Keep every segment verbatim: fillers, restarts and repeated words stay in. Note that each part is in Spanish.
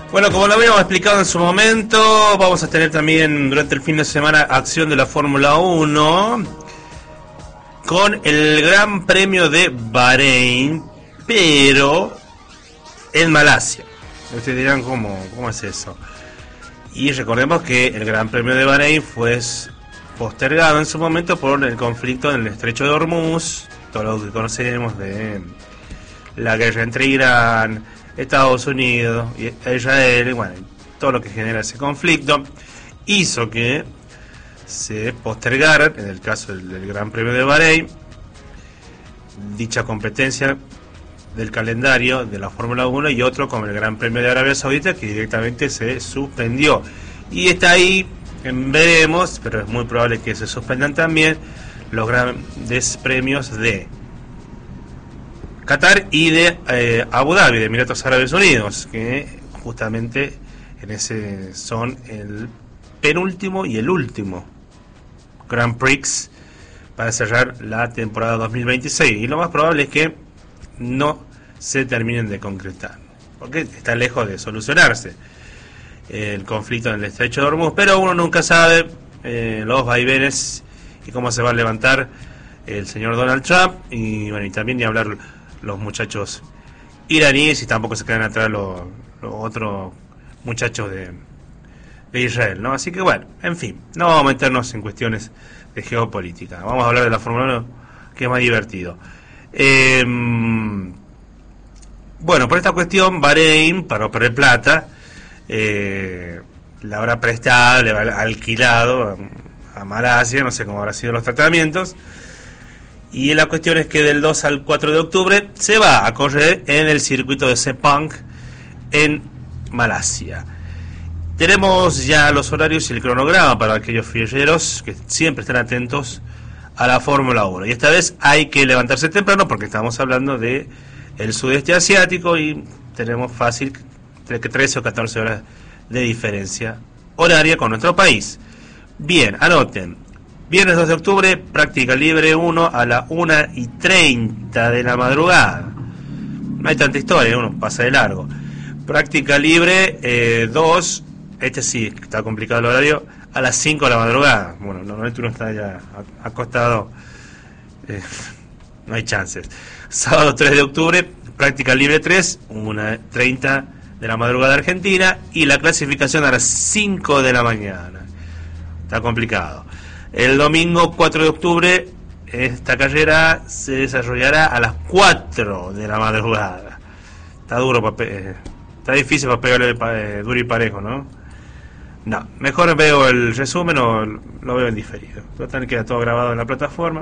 Bueno, como lo habíamos explicado en su momento, vamos a tener también durante el fin de semana acción de la Fórmula uno con el Gran Premio de Bahrein, pero en Malasia. Ustedes dirán, ¿cómo, cómo es eso? Y recordemos que el Gran Premio de Bahrein fue postergado en su momento por el conflicto en el Estrecho de Hormuz, todo lo que conocemos de la guerra entre Irán, Estados Unidos y Israel, bueno, todo lo que genera ese conflicto, hizo que se postergara, en el caso del, del Gran Premio de Bahrein, dicha competencia del calendario de la Fórmula uno, y otro como el Gran Premio de Arabia Saudita, que directamente se suspendió. Y está ahí, veremos, pero es muy probable que se suspendan también los grandes premios de Qatar y de eh, Abu Dhabi, de Emiratos Árabes Unidos, que justamente en ese son el penúltimo y el último Grand Prix para cerrar la temporada dos mil veintiséis, y lo más probable es que no se terminen de concretar, porque está lejos de solucionarse el conflicto en el Estrecho de Hormuz, pero uno nunca sabe eh, los vaivenes y cómo se va a levantar el señor Donald Trump, y bueno, y también ni hablar los muchachos iraníes, y tampoco se quedan atrás los, los otros muchachos de, de Israel, ¿no? Así que bueno, en fin, no vamos a meternos en cuestiones de geopolítica, vamos a hablar de la Fórmula uno, que es más divertido. Eh, bueno, por esta cuestión, Bahrein, para no perder plata, eh, la habrá prestado, le habrá alquilado a, a Malasia, no sé cómo habrán sido los tratamientos. Y la cuestión es que del dos al cuatro de octubre se va a correr en el circuito de Sepang en Malasia. Tenemos ya los horarios y el cronograma para aquellos fieros que siempre están atentos a la Fórmula uno. Y esta vez hay que levantarse temprano porque estamos hablando de el sudeste asiático y tenemos fácil trece o catorce horas de diferencia horaria con nuestro país. Bien, anoten. Viernes dos de octubre, práctica libre uno a la una y treinta de la madrugada. No hay tanta historia, uno pasa de largo. Práctica libre eh, dos, este sí, está complicado el horario, a las cinco de la madrugada. Bueno, normalmente uno está ya acostado, eh, no hay chances. Sábado tres de octubre, práctica libre tres, una treinta de la madrugada argentina, y la clasificación a las cinco de la mañana. Está complicado. El domingo cuatro de octubre, esta carrera se desarrollará a las cuatro de la madrugada. Está duro, pa pe está difícil para pegarle eh, duro y parejo, ¿no? No, mejor veo el resumen o lo veo en diferido. Total, queda todo grabado en la plataforma.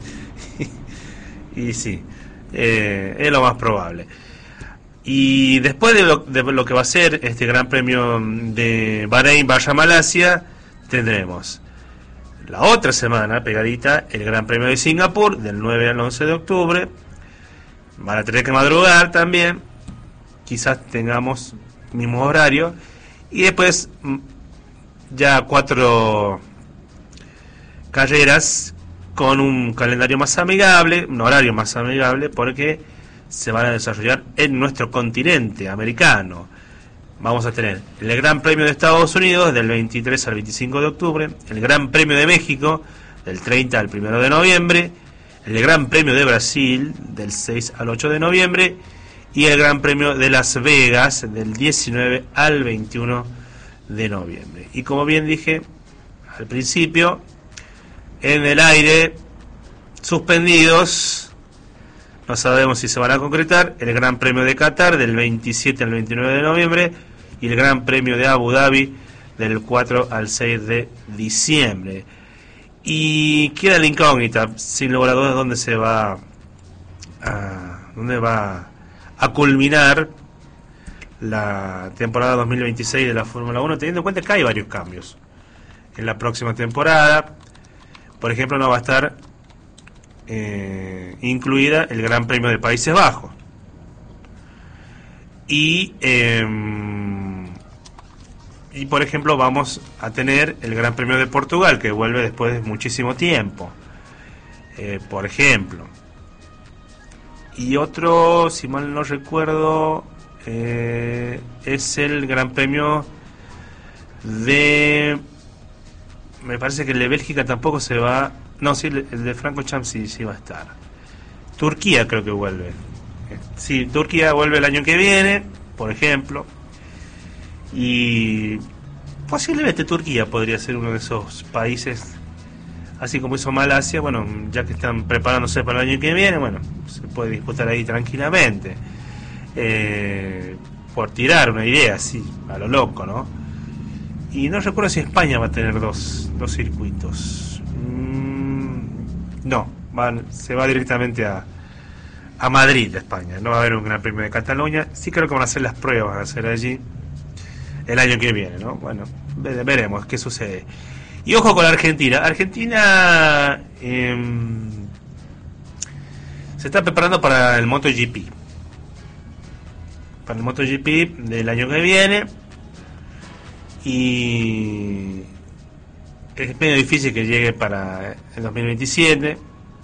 Y sí, eh, es lo más probable. Y después de lo, de lo que va a ser este Gran Premio de Bahrein vaya Malasia, tendremos la otra semana, pegadita, el Gran Premio de Singapur, del nueve al once de octubre. Van a tener que madrugar también. Quizás tengamos mismo horario. Y después, ya cuatro carreras con un calendario más amigable, un horario más amigable, porque se van a desarrollar en nuestro continente americano. Vamos a tener el Gran Premio de Estados Unidos del veintitrés al veinticinco de octubre, el Gran Premio de México del treinta al primero de noviembre, el Gran Premio de Brasil del seis al ocho de noviembre y el Gran Premio de Las Vegas del diecinueve al veintiuno de noviembre. Y como bien dije al principio, en el aire, suspendidos, no sabemos si se van a concretar, el Gran Premio de Qatar del veintisiete al veintinueve de noviembre y el Gran Premio de Abu Dhabi del cuatro al seis de diciembre. Y queda la incógnita, sin lugar a dudas, dónde se va a, dónde va a culminar la temporada dos mil veintiséis de la Fórmula uno, teniendo en cuenta que hay varios cambios en la próxima temporada. Por ejemplo, no va a estar Eh, incluida el Gran Premio de Países Bajos y eh, y por ejemplo vamos a tener el Gran Premio de Portugal, que vuelve después de muchísimo tiempo, eh, por ejemplo, y otro, si mal no recuerdo, eh, es el Gran Premio de... Me parece que el de Bélgica tampoco se va... No, sí, el de Francorchamps sí, sí va a estar. Turquía creo que vuelve. Sí, Turquía vuelve el año que viene, por ejemplo. Y posiblemente Turquía podría ser uno de esos países, así como hizo Malasia. Bueno, ya que están preparándose para el año que viene, bueno, se puede disputar ahí tranquilamente. Eh, por tirar una idea así, a lo loco, ¿no? Y no recuerdo si España va a tener dos, dos circuitos. Mm, no, van, se va directamente a, a Madrid, España. No va a haber un Gran Premio de Cataluña. Sí creo que van a hacer las pruebas, van a hacer allí el año que viene, ¿no? Bueno, veremos qué sucede. Y ojo con la Argentina. Argentina eh, se está preparando para el MotoGP. Para el MotoGP del año que viene. Y es medio difícil que llegue para el dos mil veintisiete.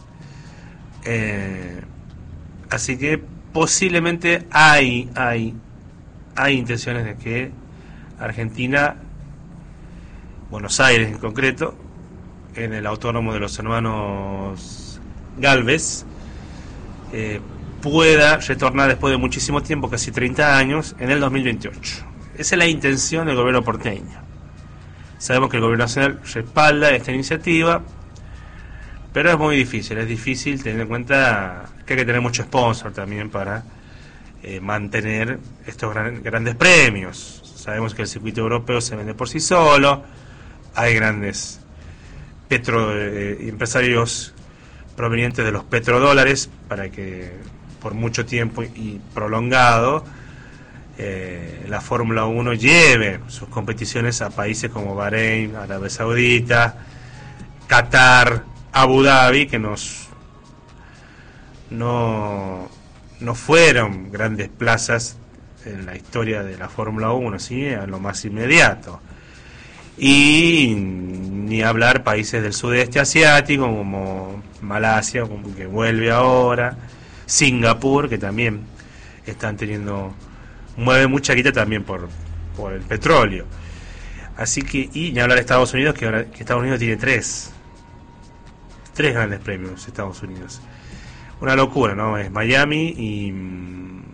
Eh, así que posiblemente hay, hay, hay intenciones de que Argentina, Buenos Aires en concreto, en el autódromo de los hermanos Galvez, eh, pueda retornar después de muchísimo tiempo, casi treinta años, en el dos mil veintiocho. Esa es la intención del gobierno porteño. Sabemos que el gobierno nacional respalda esta iniciativa, pero es muy difícil, es difícil tener en cuenta que hay que tener mucho sponsor también para eh, mantener estos gran, grandes premios. Sabemos que el circuito europeo se vende por sí solo, hay grandes petro eh, empresarios provenientes de los petrodólares para que por mucho tiempo y prolongado eh, la Fórmula uno lleve sus competiciones a países como Bahrein, Arabia Saudita, Qatar, Abu Dhabi, que nos no, no fueron grandes plazas en la historia de la Fórmula uno, ¿sí? A lo más inmediato. Y ni hablar países del sudeste asiático como Malasia, como que vuelve ahora, Singapur, que también están teniendo, mueve mucha guita también por, por el petróleo. Así que, y ni hablar de Estados Unidos, que, ahora, que Estados Unidos tiene tres tres grandes premios, Estados Unidos. Una locura, ¿no? Es Miami y mm,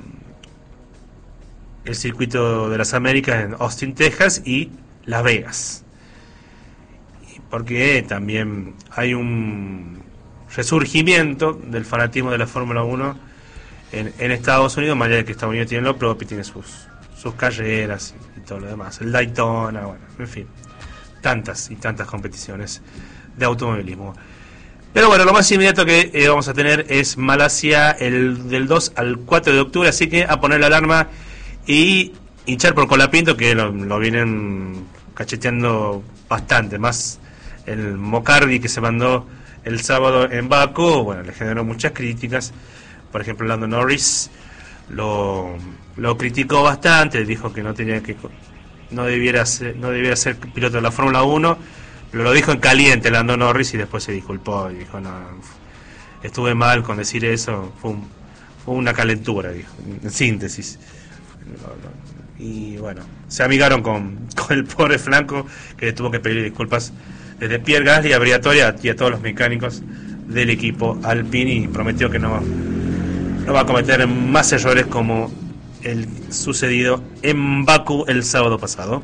el circuito de las Américas en Austin, Texas, y Las Vegas. Porque también hay un resurgimiento del fanatismo de la Fórmula uno en, en Estados Unidos, más allá de que Estados Unidos tiene lo propio, tiene sus, sus carreras y, y todo lo demás. El Daytona, bueno, en fin, tantas y tantas competiciones de automovilismo. Pero bueno, lo más inmediato que eh, vamos a tener es Malasia el del dos al cuatro de octubre, así que a poner la alarma y hinchar por Colapinto, que lo, lo vienen cacheteando bastante, más el Mocardi que se mandó el sábado en Baku, bueno, le generó muchas críticas. Por ejemplo, Lando Norris lo, lo criticó bastante, dijo que no tenía que no debiera ser, no debiera ser piloto de la Fórmula uno, pero lo dijo en caliente Lando Norris y después se disculpó y dijo, no, estuve mal con decir eso, fue, un, fue una calentura, dijo, en síntesis. Y bueno, se amigaron con, con el pobre Flanco, que tuvo que pedir disculpas desde Pierre Gasly a Briatore y a todos los mecánicos del equipo Alpine, y prometió que no, no va a cometer más errores como el sucedido en Bakú el sábado pasado.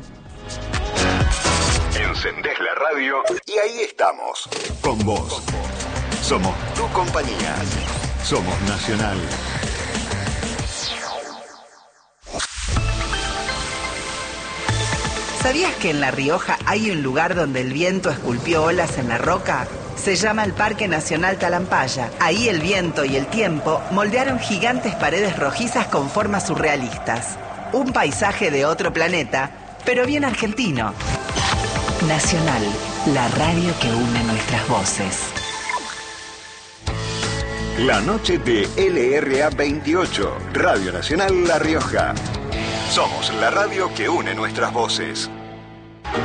Encendés la radio y ahí estamos, con vos. Somos tu compañía. Somos Nacional. ¿Sabías que en La Rioja hay un lugar donde el viento esculpió olas en la roca? Se llama el Parque Nacional Talampaya. Ahí el viento y el tiempo moldearon gigantes paredes rojizas con formas surrealistas. Un paisaje de otro planeta, pero bien argentino. Nacional, la radio que une nuestras voces. La noche de L R A veintiocho, Radio Nacional La Rioja. Somos la radio que une nuestras voces.